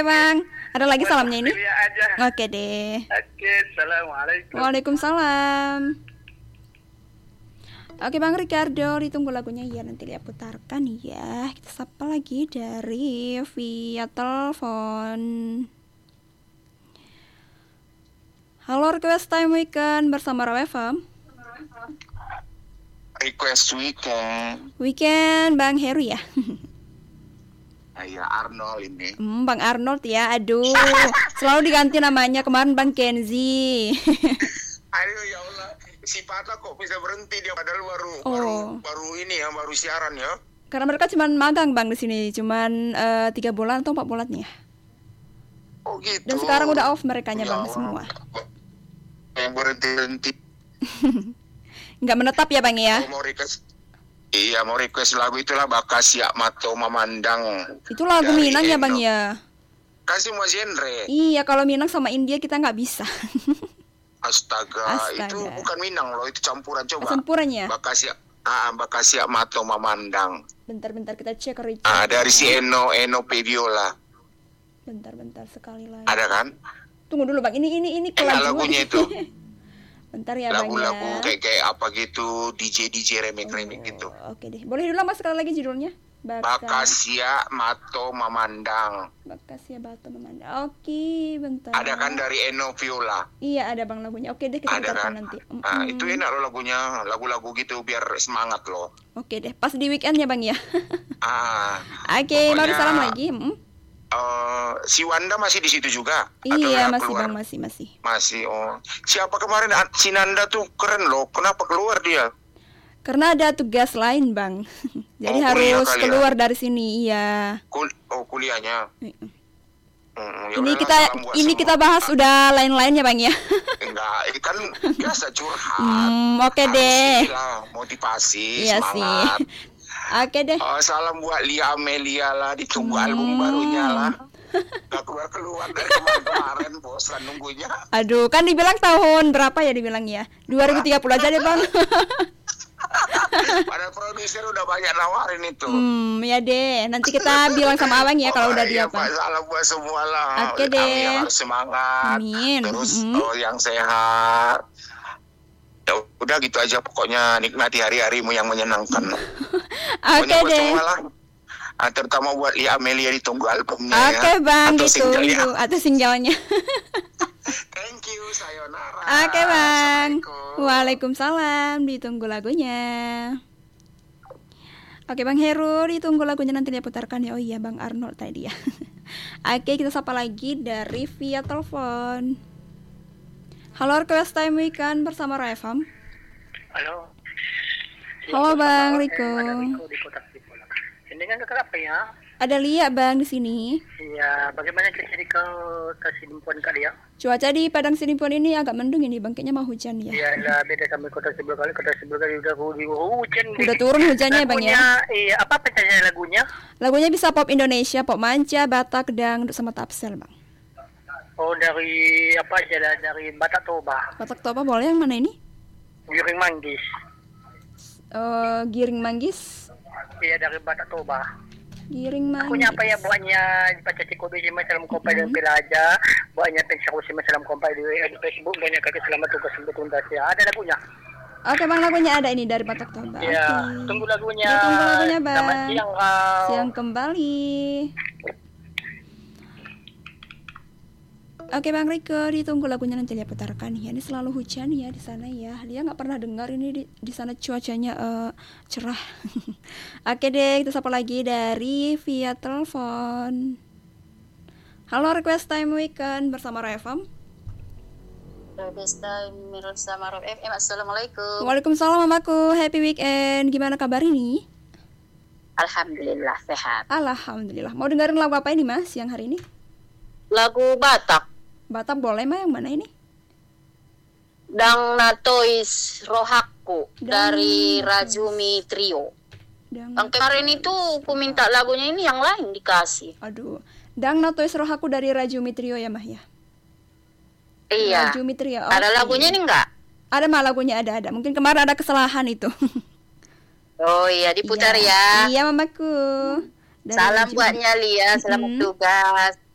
Bang. Ada lagi salamnya ini? Aja. Oke deh. Oke, assalamualaikum. Waalaikumsalam. Oke Bang Ricardo, ditunggu lagunya ya, nanti dia putarkan ya. Kita sapa lagi dari via telepon. Halo, request time weekend bersama Raw FM. Request Weekend Bang Heru ya. Ya Arnold ini. Bang Arnold ya, aduh. Selalu diganti namanya, kemarin Bang Kenzi. Aduh ya Allah, si Pata kok bisa berhenti dia padahal baru ini ya, baru siaran ya. Karena mereka cuma magang Bang di sini, cuman 3 bulan atau 4 bulan ya. Oh gitu. Dan sekarang udah off merekanya Bang semua. Yang berhenti. Nggak menetap ya Bang ya. Mau request lagu itulah Bakasia Mato Memandang. Itu lagu Minang ya Bang ya. Kan semua genre. Iya, kalau Minang sama India kita nggak bisa. Astaga, itu bukan Minang loh, itu campuran coba. Campurannya. Bakasia Mato Memandang. Bentar kita cek Richard. Dari si Eno Pediola. Bentar sekali lagi. Ada kan? Tunggu dulu Bang, ini lagunya itu. Bentar ya Bang ya. Lagu-lagu kayak apa gitu, DJ remake gitu. Oke deh. Boleh dulu Mas sekali lagi judulnya? Bakasia Mato Memandang. Bakasia Mato Memandang. Oke, bentar. Ada kan dari Eno Viola? Iya, ada Bang lagunya. Oke deh, kita putarkan nanti. Itu enak loh lagunya, lagu-lagu gitu biar semangat loh. Oke deh, pas di weekend ya Bang ya. Oke, pokoknya, baru salam lagi. Si Wanda masih di situ juga? Iya, masih keluar? Bang, masih. Masih, Siapa kemarin? Si Nanda tuh keren loh, kenapa keluar dia? Karena ada tugas lain Bang. Jadi harus keluar dari sini, iya. Kuliahnya. Ini kita bahas udah lain-lain ya Bang ya. Enggak, kan biasa curhat. Oke deh. Motivasi, iya semangat. Sih. Oke deh. Salam buat Lia Amelia lah, ditunggu album barunya lah. Gak keluar dari kemarin, bosan nunggunya. Aduh, kan dibilang tahun berapa ya dibilang ya? 2030 aja deh Bang. Pada produser udah banyak nawarin itu. Ya deh, nanti kita bilang sama Abang ya kalau udah dia Pak. Salam buat semua lah. Oke deh. Yang harus semangat. Amin. Terus yang sehat. Ya udah gitu aja, pokoknya nikmati hari-harimu yang menyenangkan. Oke deh. Terutama buat Lia Amelia, ditunggu albumnya. Oke Bang, ditunggu atau singlenya. Thank you, sayonara. Oke Bang. Waalaikumsalam, ditunggu lagunya. Oke Bang Heru, ditunggu lagunya, nanti dia putarkan ya. Oh iya Bang Arnold tadi ya. Oke, kita sapa lagi dari via telepon. Halo, request time weekend bersama Raw FM. Halo. Halo Bang Riko. Di Kota Sipola. Ini kan kenapa ya? Ada Lia Bang di sini. Iya, bagaimana cuaca di Kota Sidimpuan kali ya? Cuaca di Padang Sidimpuan ini agak mendung ini Bang, kayaknya mau hujan ya. Iya, lah beda sama Kota sebelah kali udah hujan. Udah turun hujannya Bang ya. Iya, apa pecahnya lagunya? Lagunya bisa pop Indonesia, pop manca, Batak, dangdut sama Tapsel Bang. Oh, dari apa aja, dari Batak Toba. Batak Toba boleh, yang mana ini? Giring Manggis. Giring Manggis. Iya, dari Batak Toba. Giring Manggis. Punya apa ya, buatnya baca Cikodo si Masalam Kompai dan Pelaja, buatnya pensaku si Masalam Kompai di Facebook, banyak kaki selamat tugas untuk tuntas ya. Ada lagunya. Oke Bang, lagunya ada ini dari Batak Toba. Iya, tunggu lagunya. Ya, tunggu lagunya Bang. Selamat siang kau. Siang kembali. Oke Bang Riko, ditunggu lagunya, nanti dia putarkan ya. Ini selalu hujan ya di sana ya. Dia nggak pernah dengar ini di sana cuacanya cerah. Oke deh, kita sapa lagi dari via telepon. Halo, request time weekend bersama Raw FM. Request time bersama Raw FM. Assalamualaikum. Waalaikumsalam mamaku. Happy weekend. Gimana kabar ini? Alhamdulillah sehat. Alhamdulillah. Mau dengerin lagu apa ini Mas siang hari ini? Lagu Batak. Batak boleh mah, yang mana ini? Dang Natois Rohaku dari Rajumi Trio. Yang kemarin itu aku minta lagunya ini, yang lain dikasih. Aduh. Dang Natois Rohaku dari Rajumi Trio ya Mah ya? Iya. Rajumi Trio. Ada lagunya ini enggak? Ada mah lagunya, ada. Mungkin kemarin ada kesalahan itu. Oh iya, diputar ya. Iya mamaku. Salam buatnya Lia, selamat tugas.